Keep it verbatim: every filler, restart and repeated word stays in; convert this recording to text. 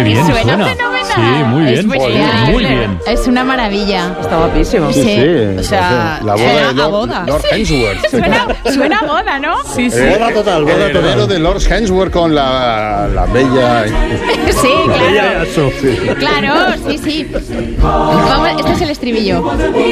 Qué bien suena, suena. fenomenal. Sí, muy bien. Es muy, Muy bien. Es una maravilla. Está guapísimo. Sí, Sí, O sea, la boda suena de a Lord, boda. Lord Hemsworth. Suena, suena a boda, ¿no? Sí, sí. Eh, Boda total, el boda heredero total. de Lord Hemsworth con la, la bella... Sí, claro. Eso. Claro, sí, sí. Vamos, este es el estribillo.